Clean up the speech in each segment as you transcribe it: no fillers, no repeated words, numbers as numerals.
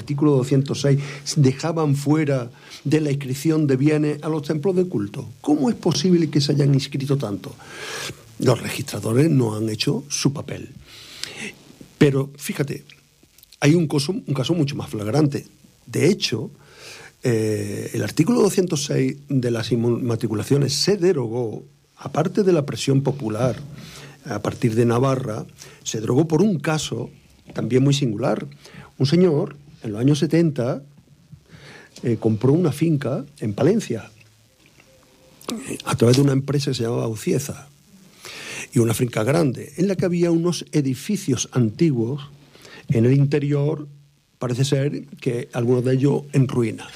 artículo 206 dejaban fuera de la inscripción de bienes a los templos de culto? ¿Cómo es posible que se hayan inscrito tanto? Los registradores no han hecho su papel. Pero fíjate, hay un caso mucho más flagrante. De hecho, el artículo 206 de las inmatriculaciones se derogó, aparte de la presión popular a partir de Navarra, se derogó por un caso también muy singular. Un señor, en los años 70, compró una finca en Palencia a través de una empresa que se llamaba Ucieza, y una finca grande, en la que había unos edificios antiguos en el interior, parece ser que algunos de ellos en ruina.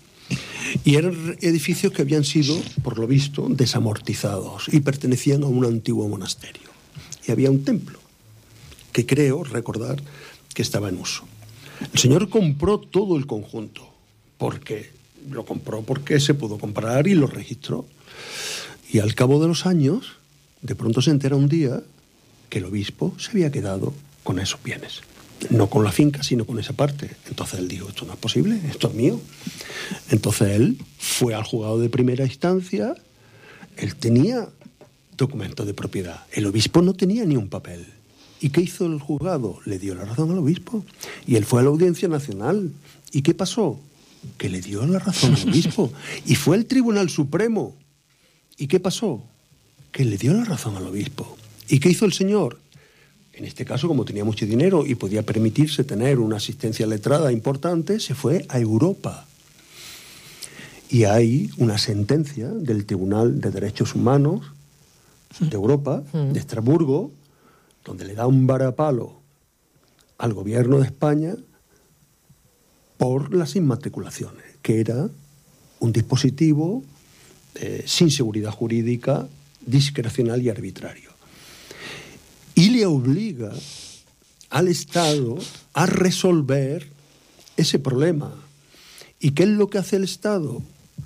Y eran edificios que habían sido, por lo visto, desamortizados y pertenecían a un antiguo monasterio. Y había un templo, que creo recordar que estaba en uso. El señor compró todo el conjunto, porque se pudo comprar y lo registró. Y al cabo de los años, de pronto se entera un día que el obispo se había quedado con esos bienes. No con la finca, sino con esa parte. Entonces él dijo, esto no es posible, esto es mío. Entonces él fue al juzgado de primera instancia, él tenía documentos de propiedad, el obispo no tenía ni un papel. ¿Y qué hizo el juzgado? Le dio la razón al obispo. Y él fue a la Audiencia Nacional. ¿Y qué pasó? Que le dio la razón al obispo. Y fue al Tribunal Supremo. ¿Y qué pasó? Que le dio la razón al obispo. ¿Y qué hizo el señor? En este caso, como tenía mucho dinero y podía permitirse tener una asistencia letrada importante, se fue a Europa. Y hay una sentencia del Tribunal de Derechos Humanos de Europa, de Estrasburgo, donde le da un varapalo al gobierno de España por las inmatriculaciones, que era un dispositivo sin seguridad jurídica, discrecional y arbitrario. Y le obliga al Estado a resolver ese problema. ¿Y qué es lo que hace el Estado?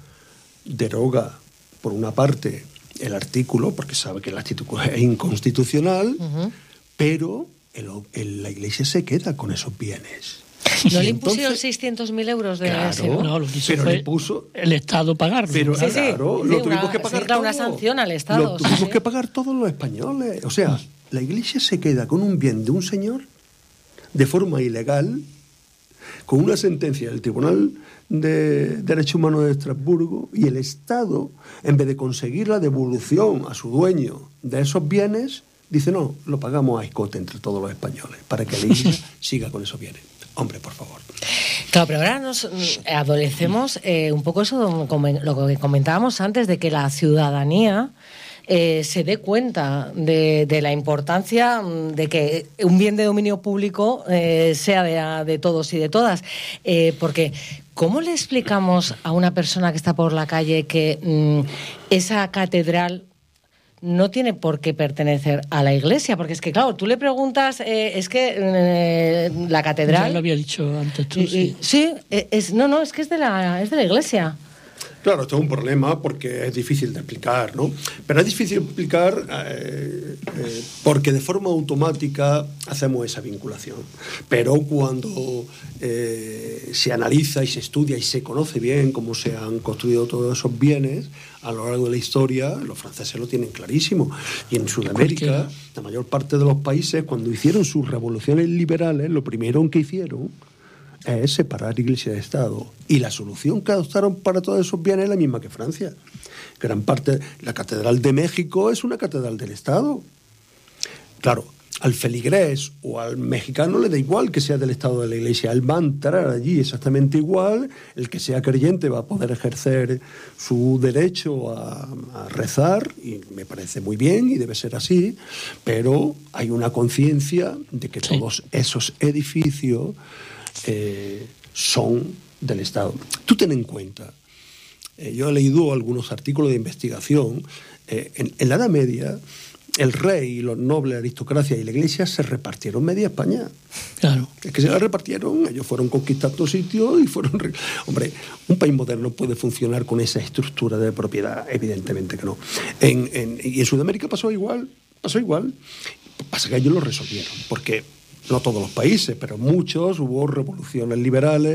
Deroga, por una parte, el artículo, porque sabe que el artículo es inconstitucional, pero la Iglesia se queda con esos bienes. ¿No le impusieron 600.000 euros de ese? No, lo que hizo fue el Estado pagarlo. Pero claro, lo tuvimos que pagar todo. Una sanción al Estado. Lo tuvimos que pagar todos los españoles. O sea, la Iglesia se queda con un bien de un señor de forma ilegal, con una sentencia del Tribunal de Derechos Humanos de Estrasburgo, y el Estado, en vez de conseguir la devolución a su dueño de esos bienes, dice, no, lo pagamos a escote entre todos los españoles, para que la Iglesia siga con esos bienes. Hombre, por favor. Claro, pero ahora nos adolecemos un poco eso, lo que comentábamos antes, de que la ciudadanía se dé cuenta de la importancia de que un bien de dominio público sea de todos y de todas. Porque, ¿cómo le explicamos a una persona que está por la calle que esa catedral no tiene por qué pertenecer a la Iglesia? Porque es que, claro, tú le preguntas, es que la catedral... Ya lo había dicho antes tú, sí. Sí, es que es de la Iglesia. Claro, esto es un problema porque es difícil de explicar, ¿no? Pero es difícil de explicar porque de forma automática hacemos esa vinculación. Pero cuando se analiza y se estudia y se conoce bien cómo se han construido todos esos bienes a lo largo de la historia, los franceses lo tienen clarísimo. Y en Sudamérica, la mayor parte de los países, cuando hicieron sus revoluciones liberales, lo primero que hicieron es separar Iglesia de Estado. Y la solución que adoptaron para todos esos bienes es la misma que Francia. Gran parte, la Catedral de México es una catedral del Estado. Claro, al feligrés o al mexicano le da igual que sea del Estado de la Iglesia. Él va a entrar allí exactamente igual. El que sea creyente va a poder ejercer su derecho a rezar, y me parece muy bien y debe ser así, pero hay una conciencia de que todos esos edificios son del Estado. Tú ten en cuenta, yo he leído algunos artículos de investigación, en la Edad Media el rey, los nobles, la aristocracia y la Iglesia se repartieron media España. Claro. Es que se la repartieron, ellos fueron conquistando sitios y fueron... Hombre, un país moderno puede funcionar con esa estructura de propiedad, evidentemente que no. Y en Sudamérica pasó igual. Pasa que ellos lo resolvieron, porque no todos los países, pero muchos, hubo revoluciones liberales